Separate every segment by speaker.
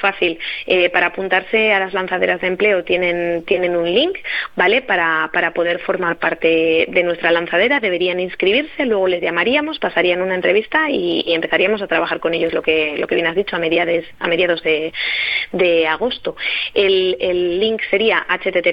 Speaker 1: fácil. Para apuntarse a las lanzaderas de empleo tienen un link, ¿vale? Para poder formar parte de nuestra lanzadera. Deberían inscribirse, luego les llamaríamos, pasarían una entrevista y empezaríamos a trabajar con ellos, lo que bien has dicho, a mediados de agosto. El link sería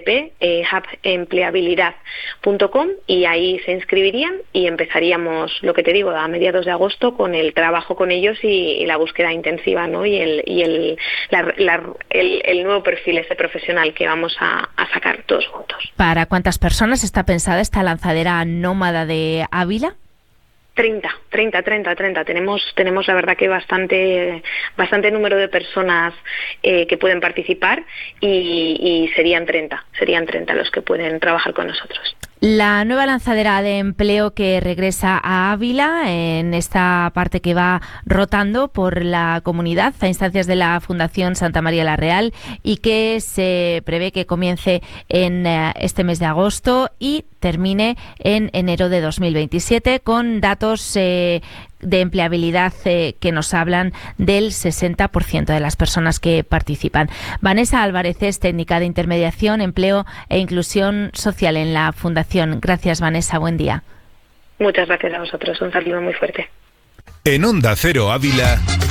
Speaker 1: http://hubempleabilidad.com y ahí se inscribirían y empezaríamos, lo que te digo, a mediados de agosto con el trabajo con ellos y la búsqueda intensiva, ¿no? Y el nuevo perfil ese profesional que vamos a sacar todos juntos.
Speaker 2: ¿Para cuántas personas está pensada esta lanzadera nómada de Ávila?
Speaker 1: 30. Tenemos la verdad que bastante número de personas que pueden participar y serían 30 los que pueden trabajar con nosotros.
Speaker 2: La nueva lanzadera de empleo que regresa a Ávila en esta parte que va rotando por la comunidad a instancias de la Fundación Santa María la Real y que se prevé que comience en este mes de agosto y termine en enero de 2027 con datos de empleabilidad que nos hablan del 60% de las personas que participan. Vanessa Álvarez es técnica de intermediación, empleo e inclusión social en la Fundación. Gracias, Vanessa. Buen día.
Speaker 1: Muchas gracias a vosotros. Un saludo muy fuerte.
Speaker 3: En Onda Cero Ávila,